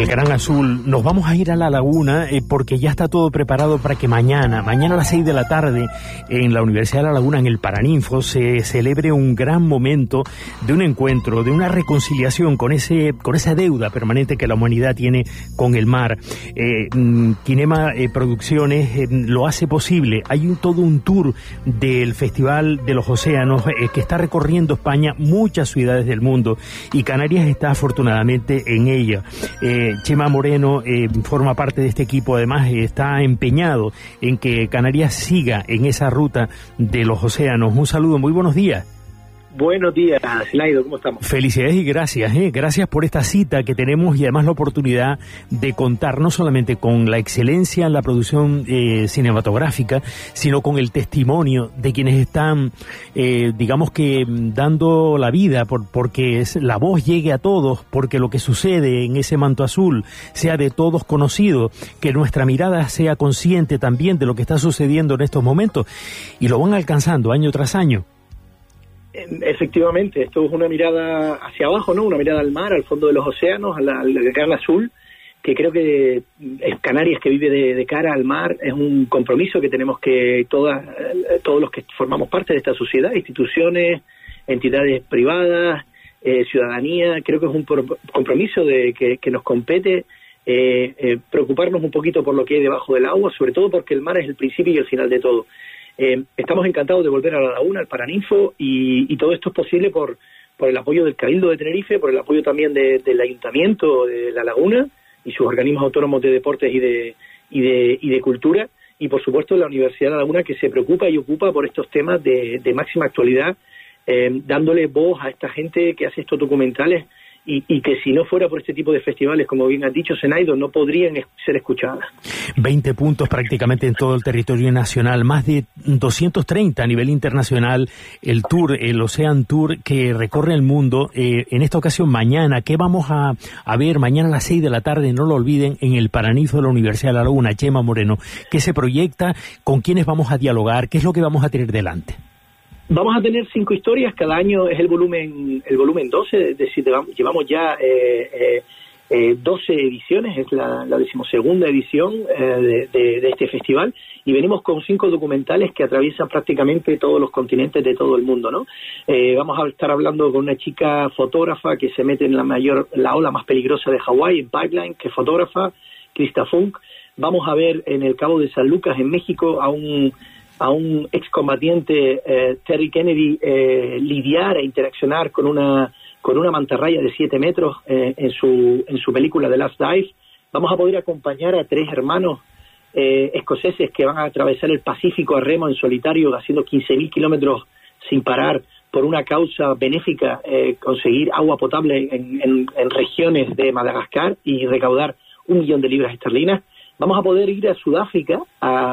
el Gran Azul. Nos vamos a ir a la laguna porque ya está todo preparado para que mañana a las 6 de la tarde en la Universidad de La Laguna, en el Paraninfo, se celebre un gran momento de un encuentro, de una reconciliación con esa deuda permanente que la humanidad tiene con el mar. Kinema Producciones lo hace posible. Hay todo un tour del Festival de los Océanos que está recorriendo España, muchas ciudades del mundo, y Canarias está afortunadamente en ella. Chema Moreno forma parte de este equipo, además está empeñado en que Canarias siga en esa ruta de los océanos. Un saludo, muy buenos días. Buenos días, Zelaido, ¿cómo estamos? Felicidades y gracias, gracias por esta cita que tenemos y además la oportunidad de contar no solamente con la excelencia en la producción cinematográfica, sino con el testimonio de quienes están, digamos que dando la vida porque la voz llegue a todos, porque lo que sucede en ese manto azul sea de todos conocido, que nuestra mirada sea consciente también de lo que está sucediendo en estos momentos, y lo van alcanzando año tras año. Efectivamente, esto es una mirada hacia abajo, ¿no? Una mirada al mar, al fondo de los océanos, al Gran Azul, que creo que es Canarias que vive de cara al mar. Es un compromiso que tenemos que todos los que formamos parte de esta sociedad, instituciones, entidades privadas, ciudadanía. Creo que es un compromiso que nos compete preocuparnos un poquito por lo que hay debajo del agua, sobre todo porque el mar es el principio y el final de todo. Estamos encantados de volver a La Laguna, al Paraninfo, y todo esto es posible por el apoyo del Cabildo de Tenerife, por el apoyo también del Ayuntamiento de La Laguna y sus organismos autónomos de deportes y de cultura, y por supuesto la Universidad de La Laguna, que se preocupa y ocupa por estos temas de máxima actualidad, dándole voz a esta gente que hace estos documentales y que si no fuera por este tipo de festivales, como bien has dicho, Zenaido, no podrían ser escuchadas. 20 puntos prácticamente en todo el territorio nacional, más de 230 a nivel internacional, el tour, el Ocean Tour que recorre el mundo. En esta ocasión mañana, ¿qué vamos a ver mañana a las 6 de la tarde? No lo olviden, en el Paraninfo de la Universidad de La Laguna. Chema Moreno, ¿qué se proyecta? ¿Con quiénes vamos a dialogar? ¿Qué es lo que vamos a tener delante? Vamos a tener 5 historias, cada año es el volumen 12, es decir, llevamos ya 12 ediciones, es la 12ª edición de este festival, y venimos con 5 documentales que atraviesan prácticamente todos los continentes de todo el mundo, ¿no? Vamos a estar hablando con una chica fotógrafa que se mete en la ola más peligrosa de Hawái, en Pipeline, que es fotógrafa, Krista Funk. Vamos a ver en el Cabo de San Lucas, en México, a un excombatiente, Terry Kennedy, lidiar e interaccionar con una mantarraya de 7 metros en su película The Last Dive. Vamos a poder acompañar a 3 hermanos escoceses que van a atravesar el Pacífico a remo en solitario, haciendo 15.000 kilómetros sin parar por una causa benéfica, conseguir agua potable en regiones de Madagascar y recaudar 1 millón de libras esterlinas. Vamos a poder ir a Sudáfrica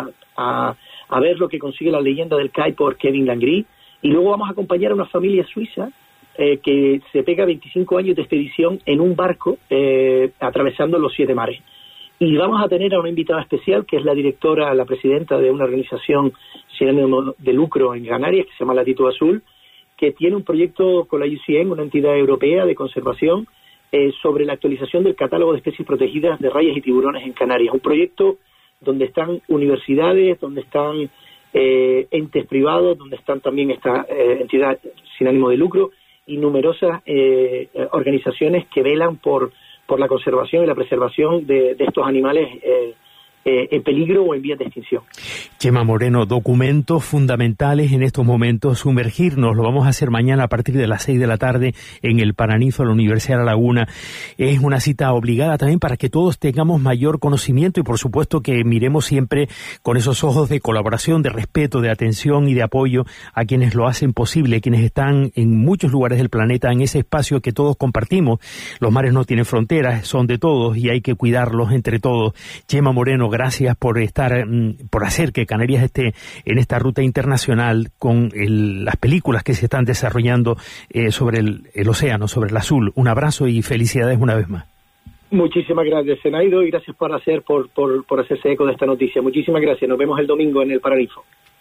a ver lo que consigue la leyenda del Kai por Kevin Langree, y luego vamos a acompañar a una familia suiza que se pega 25 años de expedición en un barco atravesando los 7 mares. Y vamos a tener a una invitada especial, que es la presidenta de una organización sin ánimo de lucro en Canarias, que se llama Latitud Azul, que tiene un proyecto con la IUCN, una entidad europea de conservación, sobre la actualización del catálogo de especies protegidas de rayas y tiburones en Canarias. Un proyecto donde están universidades, donde están entes privados, donde están también esta entidad sin ánimo de lucro y numerosas organizaciones que velan por la conservación y la preservación de estos animales en peligro o en vías de extinción. Chema Moreno, documentos fundamentales en estos momentos, sumergirnos, lo vamos a hacer mañana a partir de las 6 de la tarde en el Paraninfo de la Universidad de La Laguna. Es una cita obligada también para que todos tengamos mayor conocimiento y por supuesto que miremos siempre con esos ojos de colaboración, de respeto, de atención y de apoyo a quienes lo hacen posible, quienes están en muchos lugares del planeta, en ese espacio que todos compartimos. Los mares no tienen fronteras, son de todos y hay que cuidarlos entre todos. Chema Moreno, gracias por hacer que Canarias esté en esta ruta internacional con las películas que se están desarrollando sobre el océano, sobre el azul. Un abrazo y felicidades una vez más. Muchísimas gracias, Zenaido, y gracias por hacerse eco de esta noticia. Muchísimas gracias. Nos vemos el domingo en el Paraninfo.